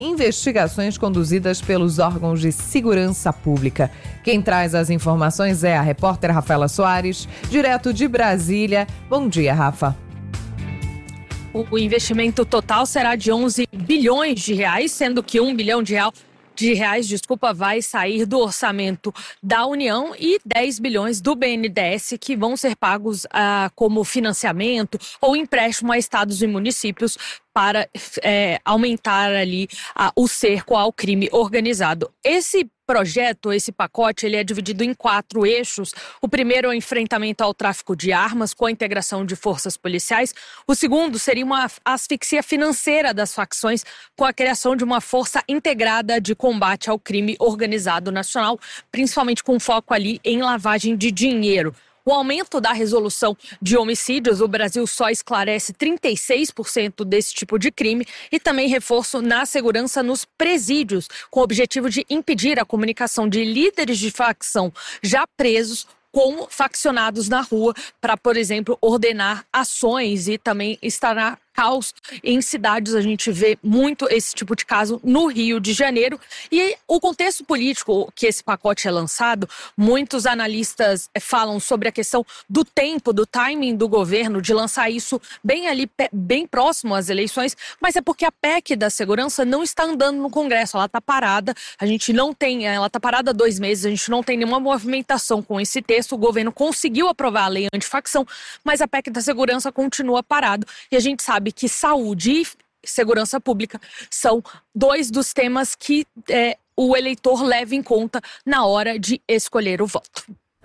investigações conduzidas pelos órgãos de segurança pública. Quem traz as informações é a repórter Rafaela Soares, direto de Brasília. Bom dia, Rafa. O investimento total será de 11 bilhões de reais, sendo que 1 bilhão de reais, vai sair do orçamento da União e 10 bilhões do BNDES que vão ser pagos como financiamento ou empréstimo a estados e municípios para aumentar ali o cerco ao crime organizado. Esse projeto, esse pacote, ele é dividido em 4 eixos. O primeiro é o enfrentamento ao tráfico de armas com a integração de forças policiais. O segundo seria uma asfixia financeira das facções com a criação de uma força integrada de combate ao crime organizado nacional, principalmente com foco ali em lavagem de dinheiro. O aumento da resolução de homicídios, o Brasil só esclarece 36% desse tipo de crime, e também reforço na segurança nos presídios, com o objetivo de impedir a comunicação de líderes de facção já presos com faccionados na rua para, por exemplo, ordenar ações e também instaurar caos em cidades. A gente vê muito esse tipo de caso no Rio de Janeiro. E o contexto político que esse pacote é lançado, muitos analistas falam sobre a questão do tempo, do timing do governo de lançar isso bem próximo às eleições, mas é porque a PEC da segurança não está andando no Congresso, ela está parada, ela está parada há 2 meses, a gente não tem nenhuma movimentação com esse texto. O governo conseguiu aprovar a lei antifacção, mas a PEC da segurança continua parado, e a gente sabe que saúde e segurança pública são 2 dos temas que o eleitor leva em conta na hora de escolher o voto.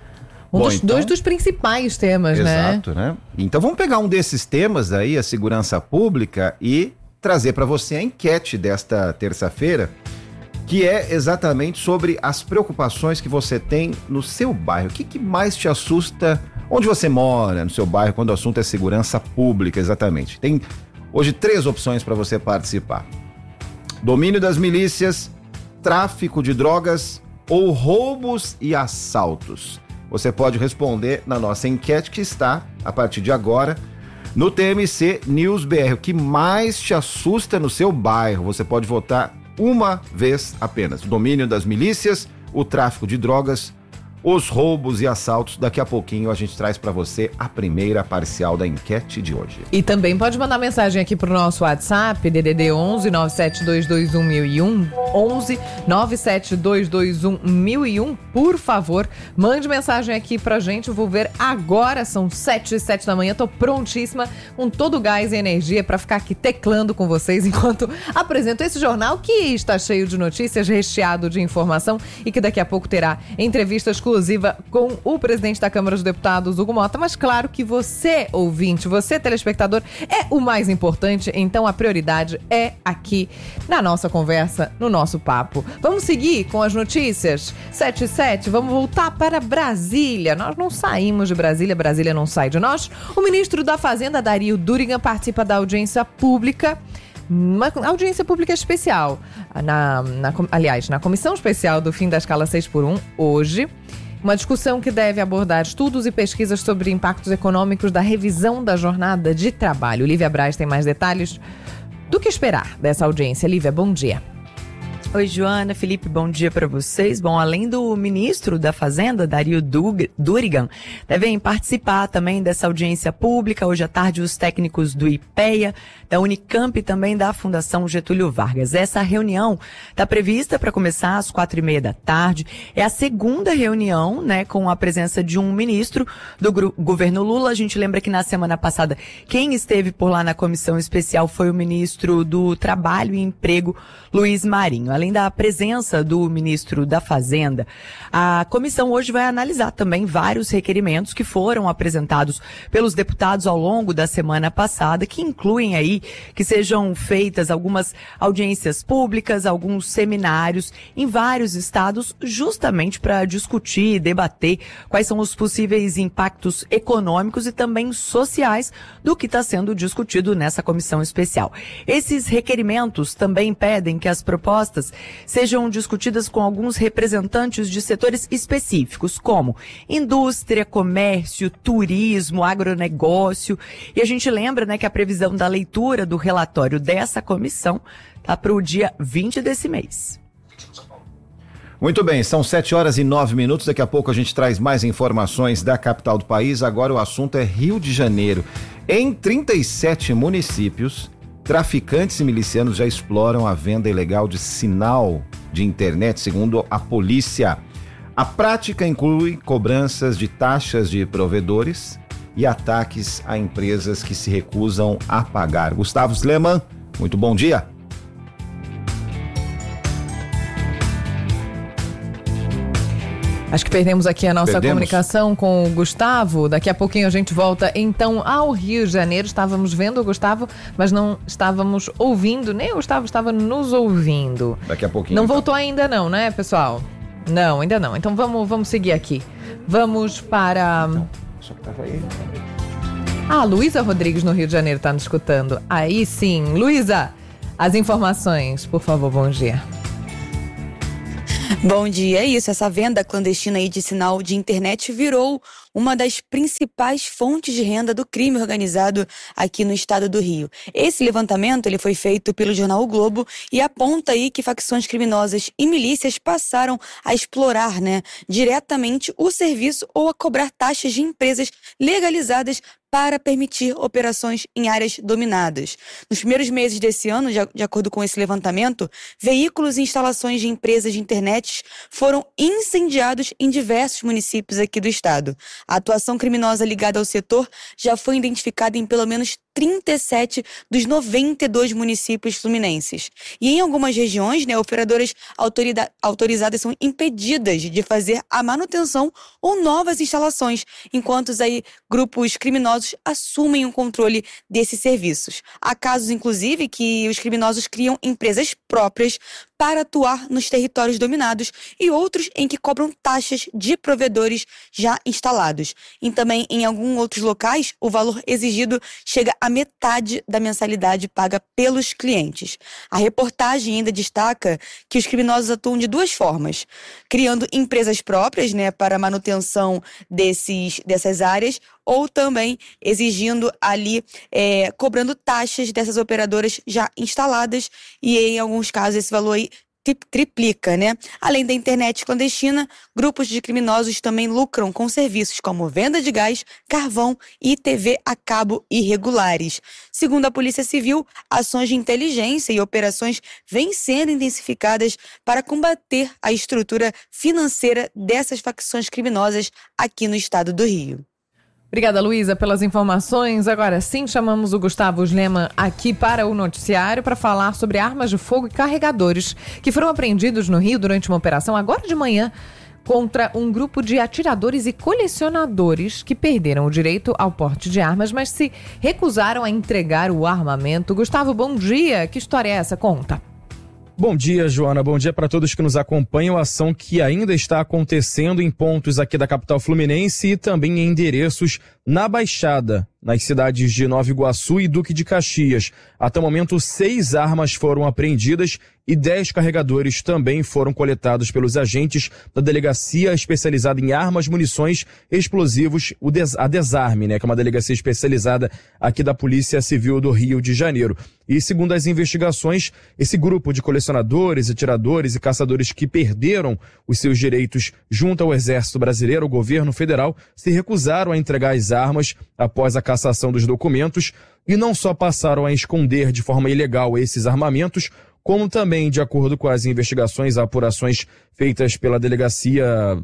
Dois dos principais temas, né? Exato, né? Então vamos pegar um desses temas aí, a segurança pública, e trazer para você a enquete desta terça-feira, que é exatamente sobre as preocupações que você tem no seu bairro. O que mais te assusta onde você mora, no seu bairro, quando o assunto é segurança pública, exatamente? Tem hoje 3 opções para você participar: domínio das milícias, tráfico de drogas ou roubos e assaltos. Você pode responder na nossa enquete que está, a partir de agora, no TMC News BR. O que mais te assusta no seu bairro? Você pode votar uma vez apenas: domínio das milícias, o tráfico de drogas, os roubos e assaltos. Daqui a pouquinho a gente traz para você a primeira parcial da enquete de hoje. E também pode mandar mensagem aqui pro nosso WhatsApp, DDD 11 97221 1001, 11 97221 1001. Por favor, mande mensagem aqui pra gente. Eu vou ver agora, são 7h07 da manhã, tô prontíssima, com todo o gás e energia para ficar aqui teclando com vocês enquanto apresento esse jornal que está cheio de notícias, recheado de informação, e que daqui a pouco terá entrevista exclusiva com o presidente da Câmara dos Deputados, Hugo Mota. Mas claro que você, ouvinte, você, telespectador, é o mais importante, então a prioridade é aqui na nossa conversa, no nosso papo. Vamos seguir com as notícias? 7h07, vamos voltar para Brasília. Nós não saímos de Brasília, Brasília não sai de nós. O ministro da Fazenda, Dario Durigan, participa da audiência pública, uma audiência pública especial, na Comissão Especial do Fim da Escala 6x1, hoje. Uma discussão que deve abordar estudos e pesquisas sobre impactos econômicos da revisão da jornada de trabalho. Lívia Braz tem mais detalhes do que esperar dessa audiência. Lívia, bom dia. Oi, Joana, Felipe, bom dia para vocês. Bom, além do ministro da Fazenda, Dario Durigan, devem participar também dessa audiência pública. Hoje à tarde, os técnicos do IPEA, da Unicamp e também da Fundação Getúlio Vargas. Essa reunião está prevista para começar às 4h30 da tarde. É a segunda reunião, né, com a presença de um ministro do governo Lula. A gente lembra que na semana passada, quem esteve por lá na comissão especial foi o ministro do Trabalho e Emprego, Luiz Marinho. Além da presença do ministro da Fazenda, a comissão hoje vai analisar também vários requerimentos que foram apresentados pelos deputados ao longo da semana passada, que incluem aí que sejam feitas algumas audiências públicas, alguns seminários em vários estados, justamente para discutir e debater quais são os possíveis impactos econômicos e também sociais do que está sendo discutido nessa comissão especial. Esses requerimentos também pedem que as propostas sejam discutidas com alguns representantes de setores específicos, como indústria, comércio, turismo, agronegócio. E a gente lembra, né, que a previsão da leitura do relatório dessa comissão está para o dia 20 desse mês. Muito bem, são 7h09. Daqui a pouco a gente traz mais informações da capital do país. Agora o assunto é Rio de Janeiro. Em 37 municípios, traficantes e milicianos já exploram a venda ilegal de sinal de internet, segundo a polícia. A prática inclui cobranças de taxas de provedores e ataques a empresas que se recusam a pagar. Gustavo Sleman, muito bom dia. Acho que perdemos aqui a nossa comunicação com o Gustavo. Daqui a pouquinho a gente volta então ao Rio de Janeiro. Estávamos vendo o Gustavo, mas não estávamos ouvindo, nem o Gustavo estava nos ouvindo. Daqui a pouquinho. Não então. voltou ainda não, né, pessoal? Não, ainda não. Então vamos seguir aqui. Vamos para... Não, só que tava aí. Ah, Luísa Rodrigues no Rio de Janeiro está nos escutando. Aí sim. Luísa, as informações, por favor, bom dia. Bom dia, é isso, essa venda clandestina aí de sinal de internet virou uma das principais fontes de renda do crime organizado aqui no estado do Rio. Esse levantamento ele foi feito pelo jornal O Globo e aponta aí que facções criminosas e milícias passaram a explorar, diretamente o serviço ou a cobrar taxas de empresas legalizadas para permitir operações em áreas dominadas. Nos primeiros meses desse ano, de acordo com esse levantamento, veículos e instalações de empresas de internet foram incendiados em diversos municípios aqui do estado. A atuação criminosa ligada ao setor já foi identificada em pelo menos 37 dos 92 municípios fluminenses. E em algumas regiões, operadoras autorizadas são impedidas de fazer a manutenção ou novas instalações, enquanto aí grupos criminosos assumem o controle desses serviços. Há casos, inclusive, que os criminosos criam empresas próprias para atuar nos territórios dominados e outros em que cobram taxas de provedores já instalados. E também em alguns outros locais, o valor exigido chega a metade da mensalidade paga pelos clientes. A reportagem ainda destaca que os criminosos atuam de duas formas: criando empresas próprias, para a manutenção dessas áreas, ou também exigindo ali, cobrando taxas dessas operadoras já instaladas, e em alguns casos esse valor aí triplica, Além da internet clandestina, grupos de criminosos também lucram com serviços como venda de gás, carvão e TV a cabo irregulares. Segundo a Polícia Civil, ações de inteligência e operações vêm sendo intensificadas para combater a estrutura financeira dessas facções criminosas aqui no estado do Rio. Obrigada, Luísa, pelas informações. Agora sim, chamamos o Gustavo Sleman aqui para o noticiário para falar sobre armas de fogo e carregadores que foram apreendidos no Rio durante uma operação agora de manhã contra um grupo de atiradores e colecionadores que perderam o direito ao porte de armas, mas se recusaram a entregar o armamento. Gustavo, bom dia. Que história é essa? Conta. Bom dia, Joana. Bom dia para todos que nos acompanham. A ação que ainda está acontecendo em pontos aqui da capital fluminense e também em endereços na Baixada, nas cidades de Nova Iguaçu e Duque de Caxias. Até o momento, 6 armas foram apreendidas e 10 carregadores também foram coletados pelos agentes da Delegacia Especializada em Armas, Munições e Explosivos, a Desarme, que é uma delegacia especializada aqui da Polícia Civil do Rio de Janeiro. E segundo as investigações, esse grupo de colecionadores, atiradores e caçadores que perderam os seus direitos junto ao Exército Brasileiro, ao governo federal, se recusaram a entregar as armas após a cassação dos documentos e não só passaram a esconder de forma ilegal esses armamentos, como também, de acordo com as investigações, apurações feitas pela delegacia,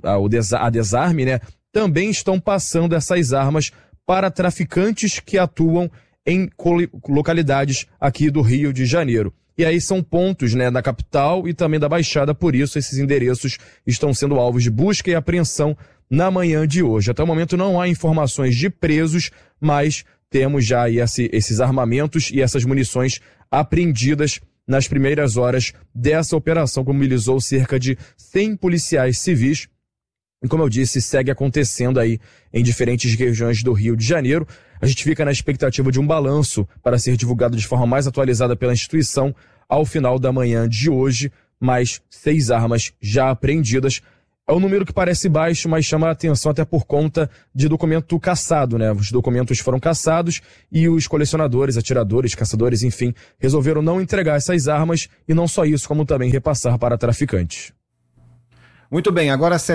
a Desarme, também estão passando essas armas para traficantes que atuam em localidades aqui do Rio de Janeiro. E aí são pontos, da capital e também da Baixada, por isso esses endereços estão sendo alvos de busca e apreensão na manhã de hoje. Até o momento não há informações de presos, mas temos já aí esses armamentos e essas munições apreendidas nas primeiras horas dessa operação, que mobilizou cerca de 100 policiais civis. E como eu disse, segue acontecendo aí em diferentes regiões do Rio de Janeiro. A gente fica na expectativa de um balanço para ser divulgado de forma mais atualizada pela instituição ao final da manhã de hoje, mais 6 armas já apreendidas. É um número que parece baixo, mas chama a atenção até por conta de documento caçado, né? Os documentos foram caçados e os colecionadores, atiradores, caçadores, enfim, resolveram não entregar essas armas e não só isso, como também repassar para traficantes. Muito bem, agora às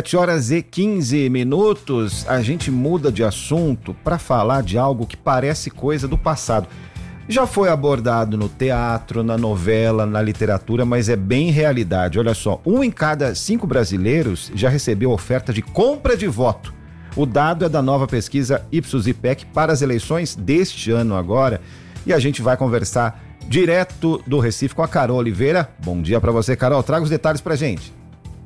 7h15, a gente muda de assunto para falar de algo que parece coisa do passado. Já foi abordado no teatro, na novela, na literatura, mas é bem realidade. Olha só, 1 em cada 5 brasileiros já recebeu oferta de compra de voto. O dado é da nova pesquisa Ipsos-IPEC para as eleições deste ano agora. E a gente vai conversar direto do Recife com a Carol Oliveira. Bom dia para você, Carol. Traga os detalhes pra gente.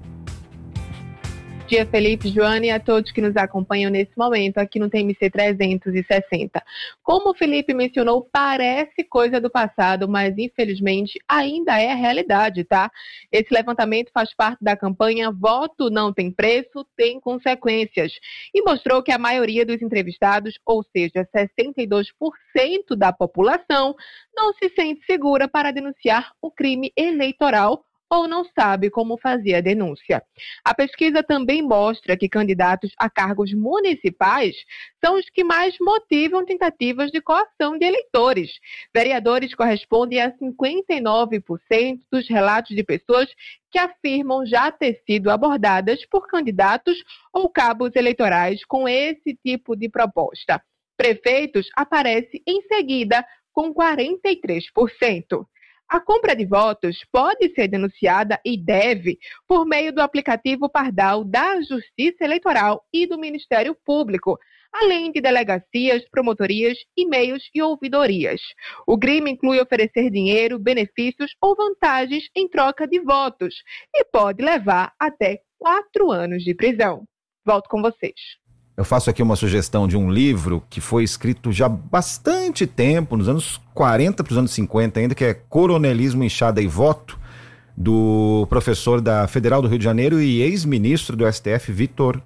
Bom dia, Felipe, Joana e a todos que nos acompanham nesse momento aqui no TMC 360. Como o Felipe mencionou, parece coisa do passado, mas infelizmente ainda é a realidade, tá? Esse levantamento faz parte da campanha Voto Não Tem Preço, Tem Consequências e mostrou que a maioria dos entrevistados, ou seja, 62% da população, não se sente segura para denunciar o crime eleitoral ou não sabe como fazer a denúncia. A pesquisa também mostra que candidatos a cargos municipais são os que mais motivam tentativas de coação de eleitores. Vereadores correspondem a 59% dos relatos de pessoas que afirmam já ter sido abordadas por candidatos ou cabos eleitorais com esse tipo de proposta. Prefeitos aparece em seguida com 43%. A compra de votos pode ser denunciada e deve por meio do aplicativo Pardal da Justiça Eleitoral e do Ministério Público, além de delegacias, promotorias, e-mails e ouvidorias. O crime inclui oferecer dinheiro, benefícios ou vantagens em troca de votos e pode levar até 4 anos de prisão. Volto com vocês. Eu faço aqui uma sugestão de um livro que foi escrito já há bastante tempo, nos anos 40 para os anos 50 ainda, que é Coronelismo, Enxada e Voto, do professor da Federal do Rio de Janeiro e ex-ministro do STF, Vitor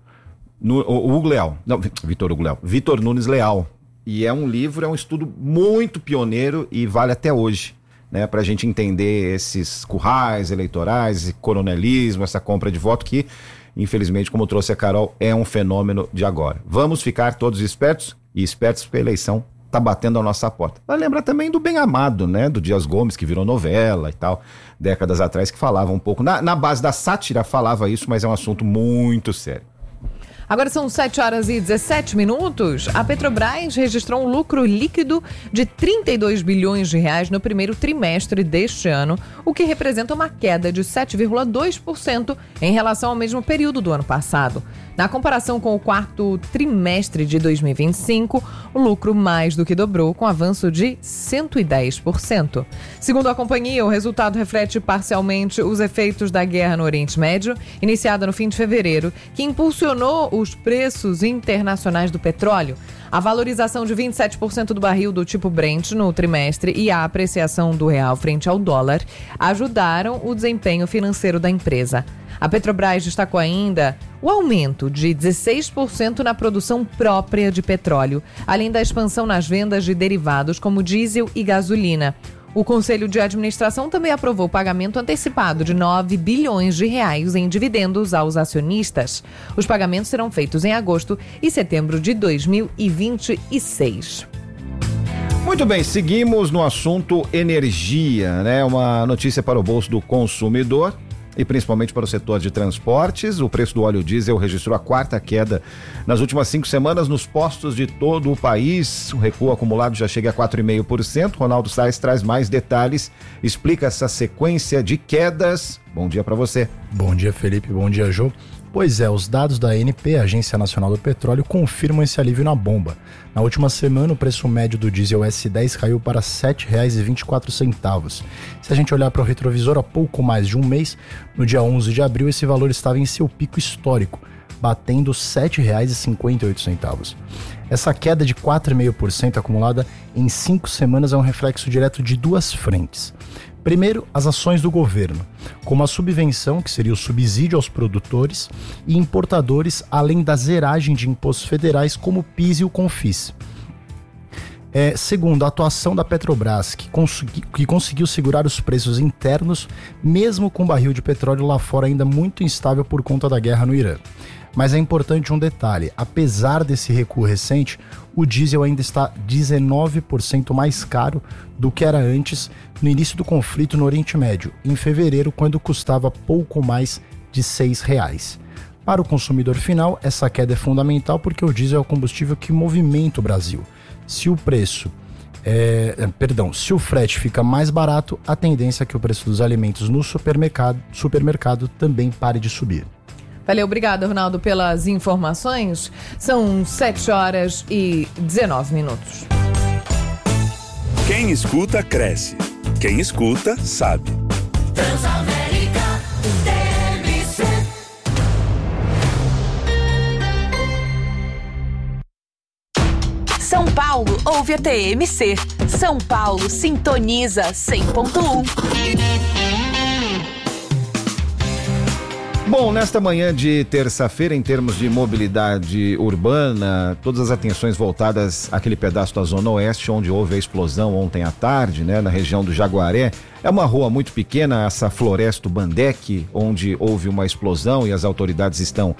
Nunes Leal. E é um livro, é um estudo muito pioneiro e vale até hoje, né, para a gente entender esses currais eleitorais, esse coronelismo, essa compra de voto que, infelizmente, como trouxe a Carol, é um fenômeno de agora. Vamos ficar todos espertos e espertos porque a eleição está batendo a nossa porta. Vai lembrar também do Bem Amado, né? Do Dias Gomes, que virou novela e tal, décadas atrás, que falava um pouco, na base da sátira falava isso, mas é um assunto muito sério. Agora são 7h17. A Petrobras registrou um lucro líquido de 32 bilhões de reais no primeiro trimestre deste ano, o que representa uma queda de 7,2% em relação ao mesmo período do ano passado. Na comparação com o quarto trimestre de 2025, o lucro mais do que dobrou, com avanço de 110%. Segundo a companhia, o resultado reflete parcialmente os efeitos da guerra no Oriente Médio, iniciada no fim de fevereiro, que impulsionou os preços internacionais do petróleo. A valorização de 27% do barril do tipo Brent no trimestre e a apreciação do real frente ao dólar ajudaram o desempenho financeiro da empresa. A Petrobras destacou ainda o aumento de 16% na produção própria de petróleo, além da expansão nas vendas de derivados como diesel e gasolina. O Conselho de Administração também aprovou o pagamento antecipado de 9 bilhões de reais em dividendos aos acionistas. Os pagamentos serão feitos em agosto e setembro de 2026. Muito bem, seguimos no assunto energia, né? Uma notícia para o bolso do consumidor e principalmente para o setor de transportes. O preço do óleo diesel registrou a quarta queda nas últimas 5 semanas nos postos de todo o país. O recuo acumulado já chega a 4,5%. Ronaldo Sais traz mais detalhes, explica essa sequência de quedas. Bom dia para você. Bom dia, Felipe. Bom dia, Jô. Pois é, os dados da ANP, Agência Nacional do Petróleo, confirmam esse alívio na bomba. Na última semana, o preço médio do diesel S10 caiu para R$ 7,24. Se a gente olhar para o retrovisor há pouco mais de um mês, no dia 11 de abril, esse valor estava em seu pico histórico, batendo R$ 7,58. Essa queda de 4,5% acumulada em 5 semanas é um reflexo direto de duas frentes. Primeiro, as ações do governo, como a subvenção, que seria o subsídio aos produtores e importadores, além da zeragem de impostos federais como o PIS e o CONFIS. Segundo, a atuação da Petrobras, que conseguiu segurar os preços internos, mesmo com o barril de petróleo lá fora ainda muito instável por conta da guerra no Irã. Mas é importante um detalhe: apesar desse recuo recente, o diesel ainda está 19% mais caro do que era antes, no início do conflito no Oriente Médio, em fevereiro, quando custava pouco mais de R$6. Para o consumidor final, essa queda é fundamental porque o diesel é o combustível que movimenta o Brasil. Se o frete fica mais barato, a tendência é que o preço dos alimentos no supermercado também pare de subir. Valeu, obrigado, Ronaldo, pelas informações. São 7h19. Quem escuta, cresce. Quem escuta, sabe. Transamérica TMC. São Paulo ouve a TMC. São Paulo sintoniza 100.1. Bom, nesta manhã de terça-feira, em termos de mobilidade urbana, todas as atenções voltadas àquele pedaço da Zona Oeste, onde houve a explosão ontem à tarde, né, na região do Jaguaré. É uma rua muito pequena, essa Floresto Bandeck, onde houve uma explosão e as autoridades estão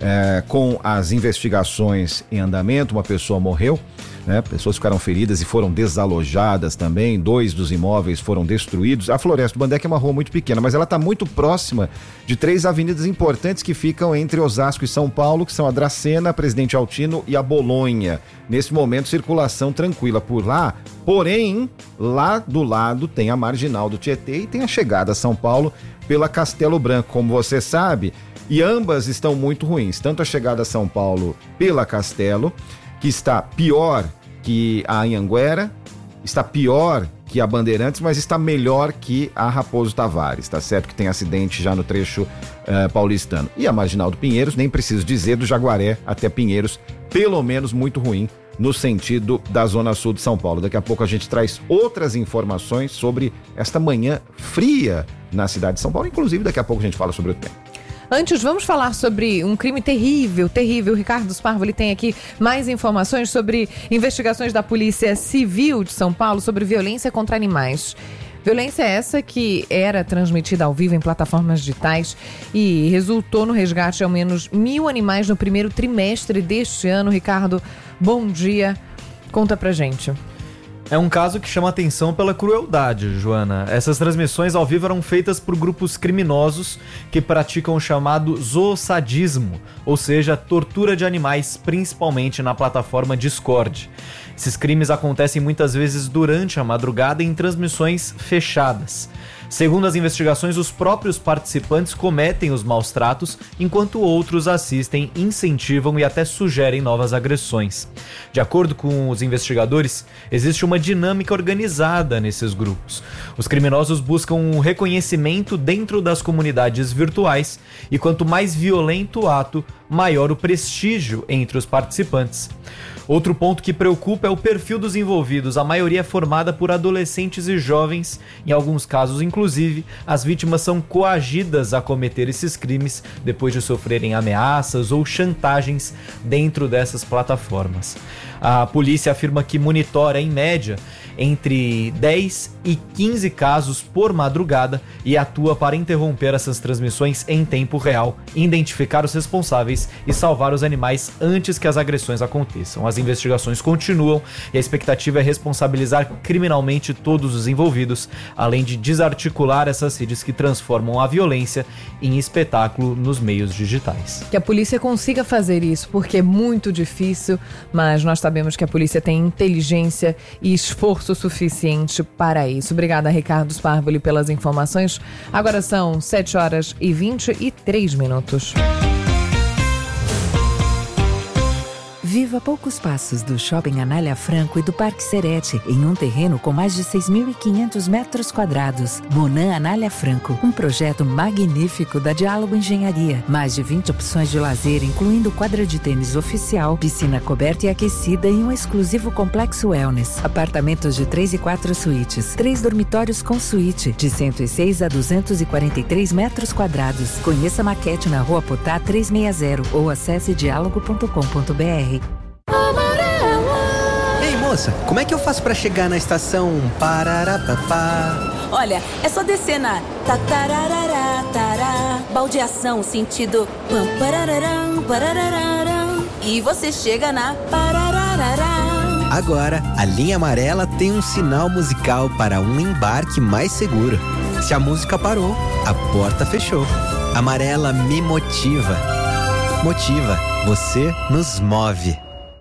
com as investigações em andamento. Uma pessoa morreu, né? Pessoas ficaram feridas e foram desalojadas também. 2 dos imóveis foram destruídos. A Floresto Bandeck é uma rua muito pequena, mas ela está muito próxima de 3 avenidas importantes que ficam entre Osasco e São Paulo, que são a Dracena, a Presidente Altino e a Bolonha. Nesse momento, circulação tranquila por lá, porém, lá do lado tem a Marginal do Tietê e tem a chegada a São Paulo pela Castelo Branco, como você sabe, e ambas estão muito ruins, tanto a chegada a São Paulo pela Castelo, que está pior que a Anhanguera, está pior que a Bandeirantes, mas está melhor que a Raposo Tavares, tá certo que tem acidente já no trecho paulistano. E a Marginal do Pinheiros, nem preciso dizer, do Jaguaré até Pinheiros, pelo menos muito ruim no sentido da Zona Sul de São Paulo. Daqui a pouco a gente traz outras informações sobre esta manhã fria na cidade de São Paulo, inclusive daqui a pouco a gente fala sobre o tempo. Antes, vamos falar sobre um crime terrível. O Ricardo Sparvo, ele tem aqui mais informações sobre investigações da Polícia Civil de São Paulo sobre violência contra animais. Violência essa que era transmitida ao vivo em plataformas digitais e resultou no resgate de ao menos 1.000 animais no primeiro trimestre deste ano. Ricardo, bom dia. Conta pra gente. É um caso que chama atenção pela crueldade, Joana. Essas transmissões ao vivo eram feitas por grupos criminosos que praticam o chamado zoosadismo, ou seja, tortura de animais, principalmente na plataforma Discord. Esses crimes acontecem muitas vezes durante a madrugada em transmissões fechadas. Segundo as investigações, os próprios participantes cometem os maus tratos, enquanto outros assistem, incentivam e até sugerem novas agressões. De acordo com os investigadores, existe uma dinâmica organizada nesses grupos. Os criminosos buscam um reconhecimento dentro das comunidades virtuais e quanto mais violento o ato, maior o prestígio entre os participantes. Outro ponto que preocupa é o perfil dos envolvidos. A maioria é formada por adolescentes e jovens. Em alguns casos, inclusive, as vítimas são coagidas a cometer esses crimes depois de sofrerem ameaças ou chantagens dentro dessas plataformas. A polícia afirma que monitora, em média, entre 10 e 15 casos por madrugada e atua para interromper essas transmissões em tempo real, identificar os responsáveis e salvar os animais antes que as agressões aconteçam. As investigações continuam e a expectativa é responsabilizar criminalmente todos os envolvidos, além de desarticular essas redes que transformam a violência em espetáculo nos meios digitais. Que a polícia consiga fazer isso, porque é muito difícil, mas nós sabemos que a polícia tem inteligência e esforço suficiente para isso. Obrigada, Ricardo Sparvoli, pelas informações. Agora são 7h23. Viva a poucos passos do Shopping Anália Franco e do Parque Serete, em um terreno com mais de 6.500 metros quadrados. Monan Anália Franco, um projeto magnífico da Diálogo Engenharia. Mais de 20 opções de lazer, incluindo quadra de tênis oficial, piscina coberta e aquecida e um exclusivo complexo wellness. Apartamentos de 3 e 4 suítes, 3 dormitórios com suíte, de 106 a 243 metros quadrados. Conheça a maquete na Rua Potá 360 ou acesse dialogo.com.br. Moça, como é que eu faço pra chegar na estação Pararapapá? Olha, é só descer na tatarararatará, baldeação sentido pam parararam, parararam, e você chega na parararará. Agora, a linha amarela tem um sinal musical para um embarque mais seguro. Se a música parou, a porta fechou. Amarela me motiva. Motiva, você nos move.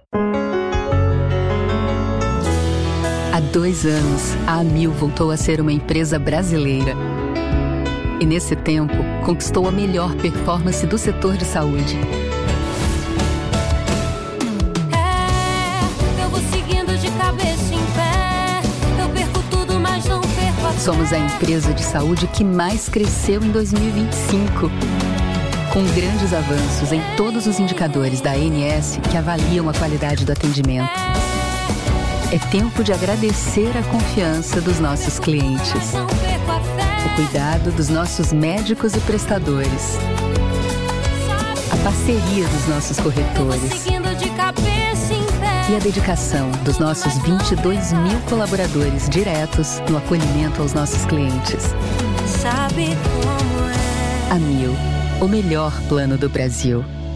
Há 2 anos, a Amil voltou a ser uma empresa brasileira. E nesse tempo, conquistou a melhor performance do setor de saúde. Eu vou seguindo de cabeça em pé. Eu perco tudo, mas não perco a fé. Somos a empresa de saúde que mais cresceu em 2025. Com grandes avanços em todos os indicadores da ANS que avaliam a qualidade do atendimento. É tempo de agradecer a confiança dos nossos clientes, o cuidado dos nossos médicos e prestadores, a parceria dos nossos corretores e a dedicação dos nossos 22 mil colaboradores diretos no acolhimento aos nossos clientes. Sabe como é? Amil, o melhor plano do Brasil.